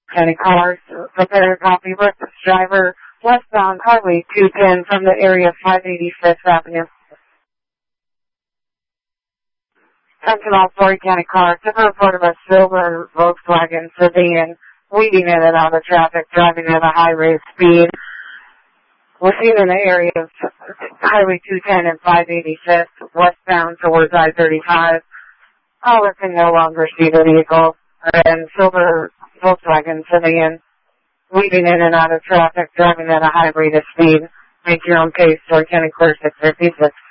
Any cars, prepare a copy with this driver westbound Highway 210 from the area of 585th Avenue. Attention all Story County cars, took a report of a silver Volkswagen sedan weaving in and out of traffic, driving at a high rate of speed. We're seen in the area of Highway 210 and 585th, westbound towards I-35. Caller can no longer see the vehicle, and silver Volkswagen sedan weaving in and out of traffic, driving at a high rate of speed. Make your own case, Story County Clear 656.